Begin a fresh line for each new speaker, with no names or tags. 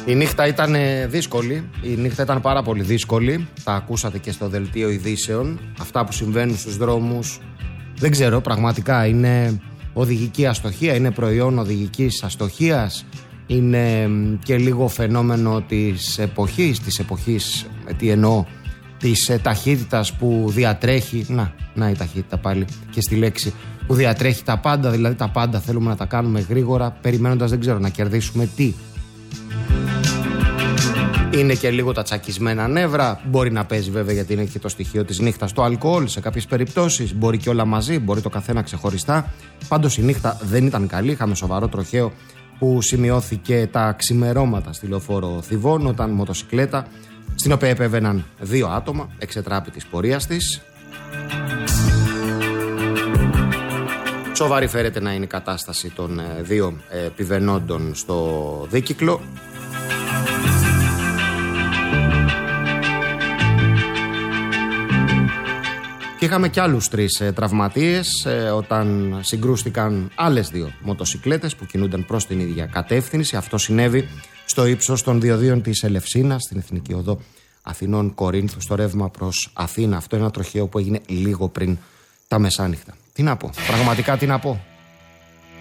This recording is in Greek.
Η νύχτα ήταν δύσκολη, η νύχτα ήταν πάρα πολύ δύσκολη. Τα ακούσατε και στο δελτίο ειδήσεων. Αυτά που συμβαίνουν στους δρόμους, δεν ξέρω, πραγματικά είναι οδηγική αστοχία, είναι προϊόν οδηγικής αστοχίας, είναι και λίγο φαινόμενο της εποχής, τι εννοώ, της ταχύτητας που διατρέχει, να η ταχύτητα πάλι και στη λέξη, που διατρέχει τα πάντα, δηλαδή τα πάντα θέλουμε να τα κάνουμε γρήγορα, περιμένοντας δεν ξέρω να κερδίσουμε τι. Είναι και λίγο τα τσακισμένα νεύρα. Μπορεί να παίζει βέβαια, γιατί είναι και το στοιχείο της νύχτας, το αλκοόλ σε κάποιες περιπτώσεις. Μπορεί και όλα μαζί, μπορεί το καθένα ξεχωριστά. Πάντως η νύχτα δεν ήταν καλή. Είχαμε σοβαρό τροχαίο που σημειώθηκε τα ξημερώματα στη λεωφόρο Θηβών, όταν μοτοσικλέτα, στην οποία επέβαιναν 2 άτομα, εξετράπη της πορείας της. Σοβαρή φέρεται να είναι η κατάσταση των 2 επιβαινόντων στο δίκυκλο. Και είχαμε κι άλλους 3 τραυματίες όταν συγκρούστηκαν άλλες 2 μοτοσικλέτες που κινούνταν προς την ίδια κατεύθυνση. Αυτό συνέβη στο ύψος των διοδίων της Ελευσίνας, στην Εθνική Οδό Αθηνών Κορίνθου, στο ρεύμα προς Αθήνα. Αυτό είναι ένα τροχαίο που έγινε λίγο πριν τα μεσάνυχτα. Τι να πω, πραγματικά τι να πω.